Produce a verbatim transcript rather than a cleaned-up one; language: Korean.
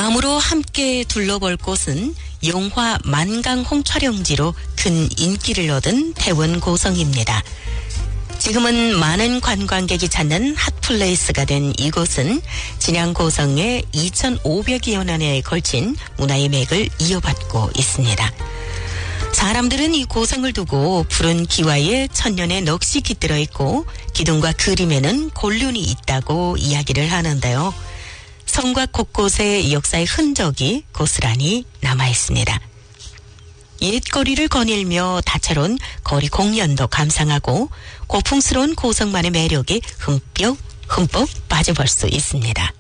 다음으로 함께 둘러볼 곳은 영화 만강홍 촬영지로 큰 인기를 얻은 태원 고성입니다. 지금은 많은 관광객이 찾는 핫플레이스가 된 이곳은 진양 고성의 이천오백여 년에 걸친 문화의 맥을 이어받고 있습니다. 사람들은 이 고성을 두고 푸른 기와에 천년의 넋이 깃들어 있고 기둥과 그림에는 곤륜이 있다고 이야기를 하는데요. 성곽 곳곳에 역사의 흔적이 고스란히 남아있습니다. 옛거리를 거닐며 다채로운 거리 공연도 감상하고 고풍스러운 고성만의 매력에 흠뻑 흠뻑 빠져볼 수 있습니다.